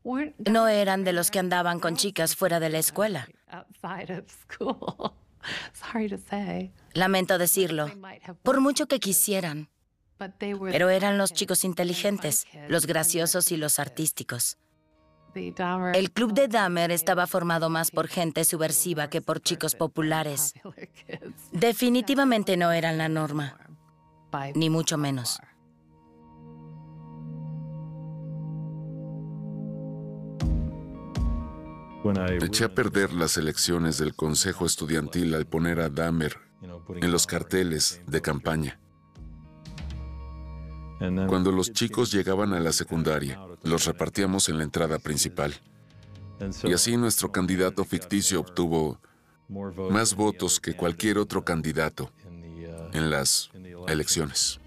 No eran de los que andaban con chicas fuera de la escuela. Lamento decirlo, por mucho que quisieran. Pero eran los chicos inteligentes, los graciosos y los artísticos. El club de Dahmer estaba formado más por gente subversiva que por chicos populares. Definitivamente no eran la norma, ni mucho menos. Eché a perder las elecciones del Consejo Estudiantil al poner a Dahmer en los carteles de campaña. Cuando los chicos llegaban a la secundaria, los repartíamos en la entrada principal. Y así nuestro candidato ficticio obtuvo más votos que cualquier otro candidato en las elecciones.